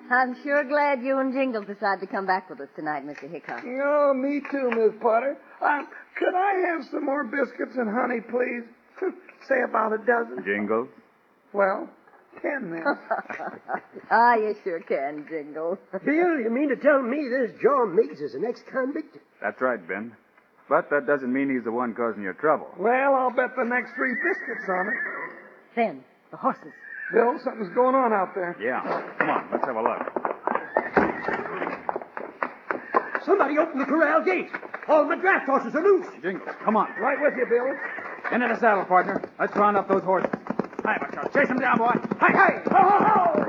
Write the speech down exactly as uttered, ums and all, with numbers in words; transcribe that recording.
I'm sure glad you and Jingles decided to come back with us tonight, Mister Hickok. Oh, me too, Miss Potter. Um, could I have some more biscuits and honey, please? Say about a dozen. Jingles? Well, ten then. Ah, you sure can, Jingles. Bill, you mean to tell me this John Miggs is an ex-convict? That's right, Ben. But that doesn't mean he's the one causing you trouble. Well, I'll bet the next three biscuits on it. Ben, the horses. Bill, something's going on out there. Yeah. Come on, let's have a look. Somebody open the corral gate. All my draft horses are loose. Jingles, come on. Right with you, Bill. Into the saddle, partner. Let's round up those horses. Hi, Buckshot. Chase them down, boy. Hey, hey! Ho, ho, ho!